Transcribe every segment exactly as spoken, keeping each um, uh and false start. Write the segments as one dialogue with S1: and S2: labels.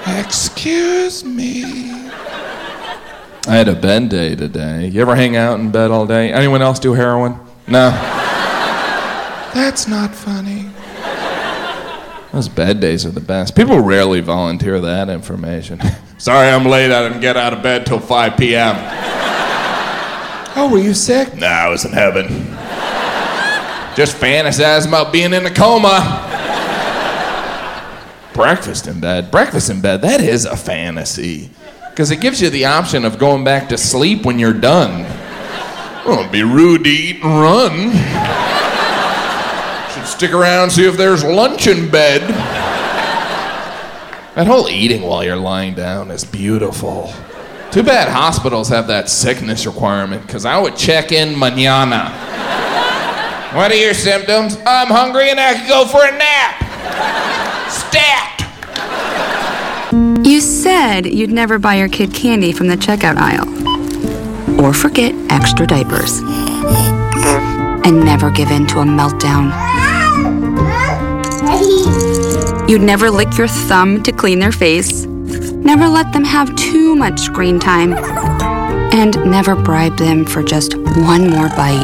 S1: Excuse me. I had a bed day today. You ever hang out in bed all day? Anyone else do heroin? No. That's not funny. Those bed days are the best. People rarely volunteer that information. Sorry I'm late. I didn't get out of bed till five p.m. Oh, were you sick? No, I was in heaven. Just fantasizing about being in a coma. Breakfast in bed. Breakfast in bed, that is a fantasy. Because it gives you the option of going back to sleep when you're done. Well, it'd be rude to eat and run. Should stick around, see if there's lunch in bed. That whole eating while you're lying down is beautiful. Too bad hospitals have that sickness requirement, because I would check in mañana. What are your symptoms? I'm hungry and I could go for a nap. Stat!
S2: You said you'd never buy your kid candy from the checkout aisle. Or forget extra diapers. And never give in to a meltdown. You'd never lick your thumb to clean their face. Never let them have too much screen time. And never bribe them for just one more bite.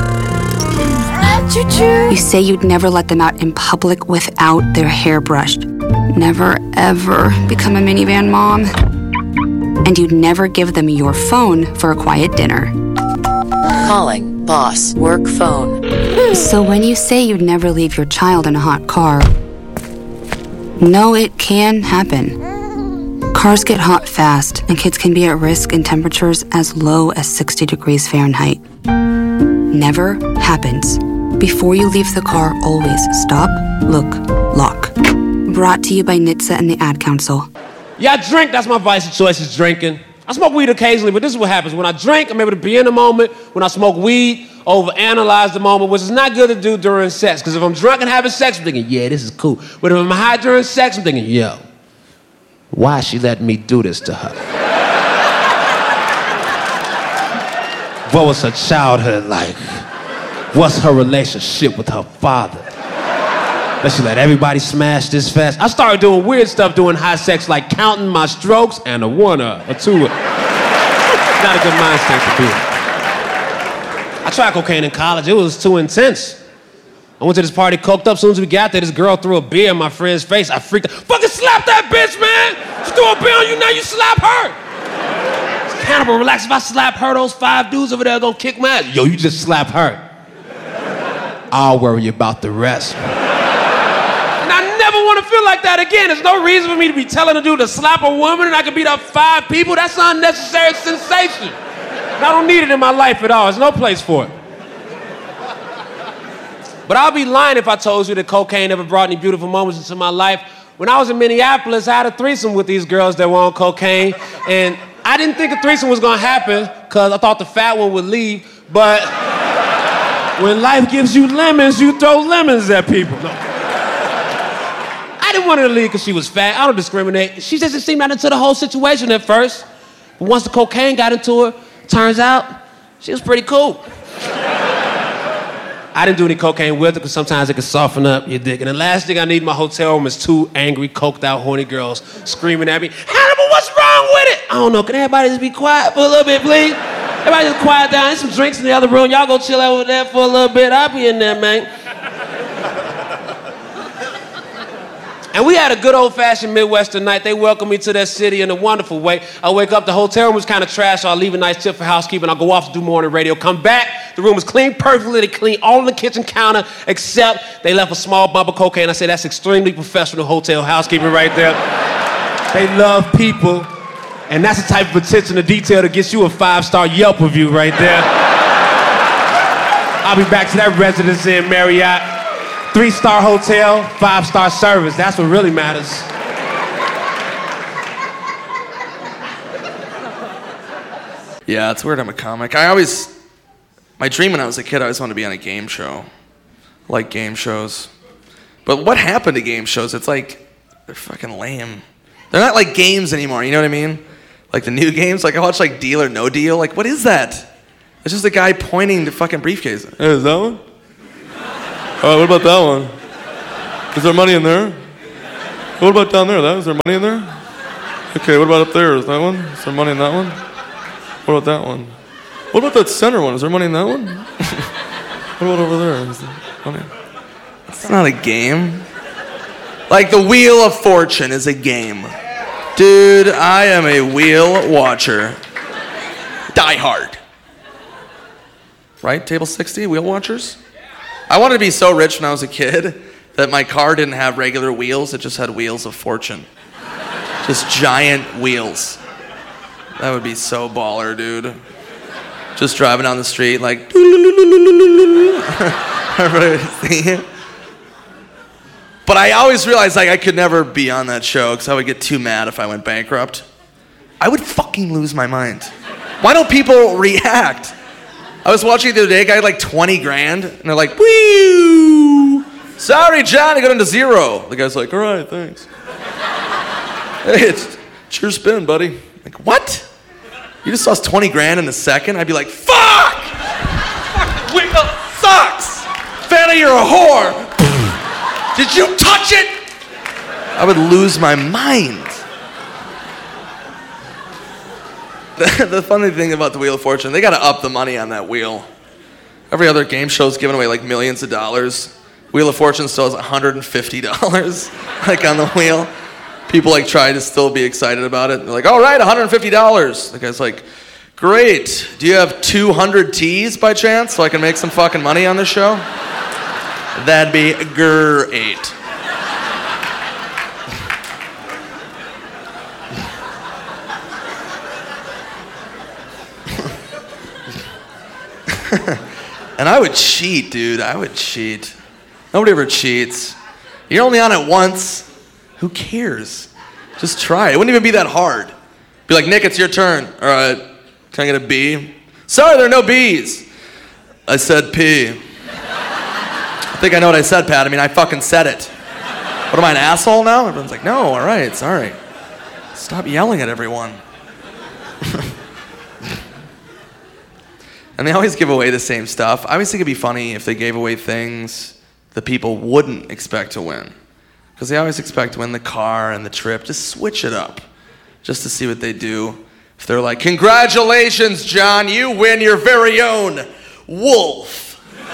S2: You say you'd never let them out in public without their hair brushed. Never, ever become a minivan mom. And you'd never give them your phone for a quiet dinner.
S3: Calling boss work phone.
S2: So when you say you'd never leave your child in a hot car, no, it can happen. Cars get hot fast, and kids can be at risk in temperatures as low as sixty degrees Fahrenheit. Never happens. Before you leave the car, always stop, look, lock. Brought to you by N H T S A and the Ad Council.
S4: Yeah, I drink. That's my vice of choice is drinking. I smoke weed occasionally, but this is what happens. When I drink, I'm able to be in the moment. When I smoke weed, overanalyze the moment, which is not good to do during sex. Because if I'm drunk and having sex, I'm thinking, yeah, this is cool. But if I'm high during sex, I'm thinking, yo, why is she letting me do this to her? What was her childhood like? What's her relationship with her father? Does she let everybody smash this fast? I started doing weird stuff during high sex, like counting my strokes and a one or a two. Not a good mind state to be in. I tried cocaine in college. It was too intense. I went to this party, coked up. As soon as we got there, this girl threw a beer in my friend's face. I freaked out. Fucking slap that bitch, man! She threw a beer on you, now you slap her! Cannibal, relax. If I slap her, those five dudes over there are gonna kick my ass. Yo, you just slap her. I'll worry about the rest. And I never want to feel like that again. There's no reason for me to be telling a dude to slap a woman and I can beat up five people. That's an unnecessary sensation. And I don't need it in my life at all. There's no place for it. But I'll be lying if I told you that cocaine never brought any beautiful moments into my life. When I was in Minneapolis, I had a threesome with these girls that were on cocaine. And I didn't think a threesome was going to happen because I thought the fat one would leave. But when life gives you lemons, you throw lemons at people. No. I didn't want her to leave because she was fat. I don't discriminate. She just didn't seem right into the whole situation at first. But once the cocaine got into her, turns out she was pretty cool. I didn't do any cocaine with her because sometimes it can soften up your dick. And the last thing I need in my hotel room is two angry, coked out, horny girls screaming at me, Hannibal, what's wrong with it? I don't know. Can everybody just be quiet for a little bit, please? Everybody just quiet down. There's some drinks in the other room. Y'all go chill over there for a little bit. I'll be in there, man. And we had a good old-fashioned Midwestern night. They welcomed me to their city in a wonderful way. I wake up, the hotel room was kind of trash, so I leave a nice tip for housekeeping. I go off to do morning radio, come back, the room was clean perfectly. They clean all of the kitchen counter, except they left a small bump of cocaine. I said, that's extremely professional hotel housekeeping right there. They love people, and that's the type of attention to detail that gets you a five-star Yelp review right there. I'll be back to that residency in Marriott. Three-star hotel, five-star service. That's what really matters.
S5: Yeah, it's weird I'm a comic. I always, my dream when I was a kid, I always wanted to be on a game show. I like game shows. But what happened to game shows? It's like, they're fucking lame. They're not like games anymore, you know what I mean? Like the new games, like I watch like Deal or No Deal. Like, what is that? It's just a guy pointing the fucking briefcase. Hey, is that one? Oh, what about that one? Is there money in there? What about down there? That, is there money in there? Okay, what about up there? Is that one? Is there money in that one? What about that one? What about that center one? Is there money in that one? What about over there? Is there money? It's not a game. Like the Wheel of Fortune is a game. Dude, I am a wheel watcher. Die hard. Right? Table sixty, wheel watchers? I wanted to be so rich when I was a kid that my car didn't have regular wheels, it just had wheels of fortune. Just giant wheels. That would be so baller, dude. Just driving down the street like... But I always realized like I could never be on that show because I would get too mad if I went bankrupt. I would fucking lose my mind. Why don't people react? I was watching it the other day, a guy had like twenty grand, and they're like, woo! Sorry, John, I got into zero. The guy's like, all right, thanks. Hey, it's, it's your spin, buddy. Like, what? You just lost twenty grand in a second? I'd be like, fuck! Fuck, wheel sucks! Fanny, you're a whore! Did you touch it? I would lose my mind. The, the funny thing about the Wheel of Fortune, they gotta up the money on that wheel. Every other game show's giving away like millions of dollars. Wheel of Fortune still has one hundred fifty dollars like on the wheel. People like try to still be excited about it. They're like, all right, one hundred fifty dollars. The guy's like, great. Do you have two hundred teas by chance so I can make some fucking money on this show? That'd be great. And I would cheat, dude. I would cheat. Nobody ever cheats. You're only on it once. Who cares? Just try it. It wouldn't even be that hard. Be like, Nick, it's your turn. All right. Can I get a B? Sorry, there are no B's. I said P. I think I know what I said, Pat. I mean, I fucking said it. What am I, an asshole now? Everyone's like, no, all right, sorry. Stop yelling at everyone. And they always give away the same stuff. I always think it'd be funny if they gave away things that people wouldn't expect to win. Because they always expect to win the car and the trip. Just switch it up. Just to see what they do. If they're like, congratulations, John, you win your very own wolf.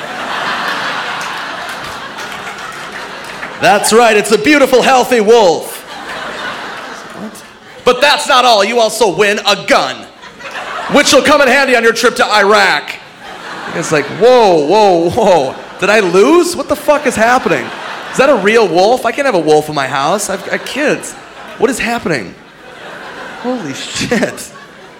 S5: That's right, it's a beautiful, healthy wolf. What? But that's not all. You also win a gun, which will come in handy on your trip to Iraq. It's like, whoa, whoa, whoa. Did I lose? What the fuck is happening? Is that a real wolf? I can't have a wolf in my house. I've got kids. What is happening? Holy shit.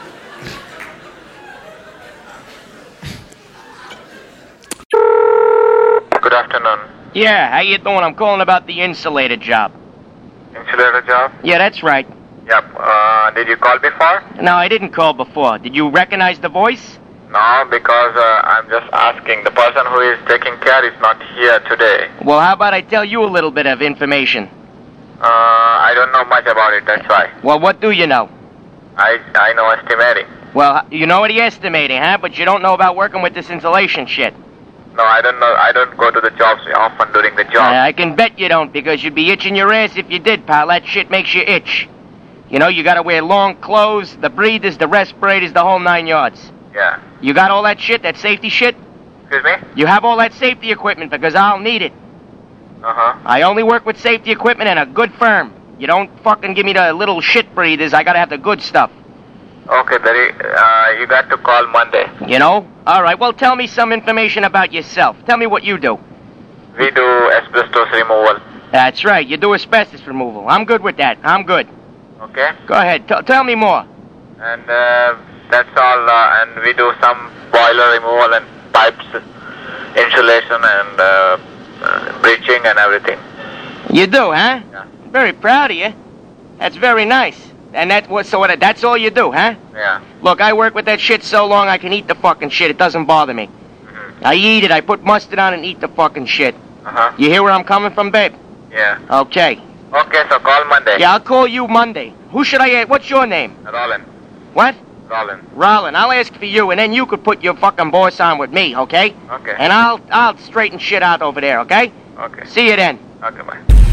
S6: Good afternoon.
S7: Yeah, how you doing? I'm calling about the insulator job.
S6: Insulator job?
S7: Yeah, that's right.
S6: Yep. Uh, did you call before?
S7: No, I didn't call before. Did you recognize the voice?
S6: No, because uh, I'm just asking. The person who is taking care is not here today.
S7: Well, how about I tell you a little bit of information?
S6: Uh, I don't know much about it, that's why.
S7: Well, what do you know?
S6: I I know estimating.
S7: Well, you know what he's estimating, huh? But you don't know about working with this insulation shit.
S6: No, I don't know. I don't go to the jobs often during the job.
S7: Uh, I can bet you don't, because you'd be itching your ass if you did, pal. That shit makes you itch. You know, you gotta wear long clothes, the breathers, the respirators, the whole nine yards.
S6: Yeah.
S7: You got all that shit, that safety shit?
S6: Excuse me?
S7: You have all that safety equipment, because I'll need it.
S6: Uh-huh.
S7: I only work with safety equipment and a good firm. You don't fucking give me the little shit breathers. I gotta have the good stuff.
S6: Okay, Barry. Uh, you got to call Monday.
S7: You know? All right, well, tell me some information about yourself. Tell me what you do.
S6: We do asbestos removal.
S7: That's right, you do asbestos removal. I'm good with that. I'm good.
S6: Okay?
S7: Go ahead, T- tell me more.
S6: And uh, that's all. Uh, and we do some boiler removal and pipes, insulation and uh, uh, breaching and everything.
S7: You do, huh?
S6: Yeah.
S7: Very proud of you. That's very nice. And that what? So what, that's all you do, huh?
S6: Yeah.
S7: Look, I work with that shit so long I can eat the fucking shit. It doesn't bother me.
S6: Mm-hmm.
S7: I eat it. I put mustard on and eat the fucking shit.
S6: Uh-huh.
S7: You hear where I'm coming from, babe?
S6: Yeah.
S7: Okay.
S6: Okay, so call Monday.
S7: Yeah, I'll call you Monday. Who should I ask? What's your name?
S6: Rollin.
S7: What?
S6: Rollin.
S7: Rollin. I'll ask for you, and then you could put your fucking boss on with me, okay?
S6: Okay.
S7: And I'll I'll straighten shit out over there, okay?
S6: Okay.
S7: See you then.
S6: Okay, bye.